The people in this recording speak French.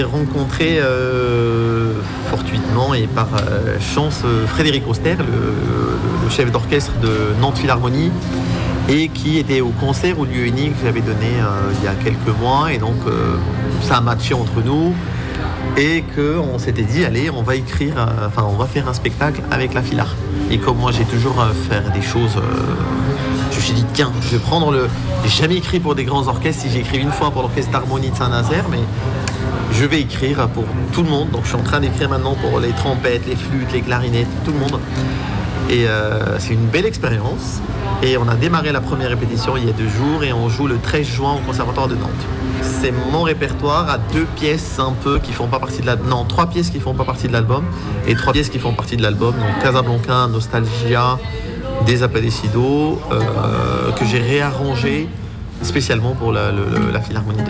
rencontré fortuitement et par chance Frédéric Auster, le chef d'orchestre de Nantes Philharmonie, et qui était au concert au lieu unique que j'avais donné il y a quelques mois, et donc ça a matché entre nous et qu'on s'était dit allez, on va faire un spectacle avec la Philhar. Et comme moi j'ai toujours faire des choses, je me suis dit tiens, je vais prendre j'ai jamais écrit pour des grands orchestres, si j'ai écrit une fois pour l'orchestre d'harmonie de Saint-Nazaire, mais je vais écrire pour tout le monde. Donc je suis en train d'écrire maintenant pour les trompettes, les flûtes, les clarinettes, tout le monde. Et c'est une belle expérience. Et on a démarré la première répétition il y a 2 jours et on joue le 13 juin au Conservatoire de Nantes. C'est mon répertoire à 2 pièces un peu qui font pas partie de l'album. Non, 3 pièces qui font pas partie de l'album et 3 pièces qui font partie de l'album. Donc Casablanca, Nostalgia, Desaparecido, que j'ai réarrangé spécialement pour la Philharmonie de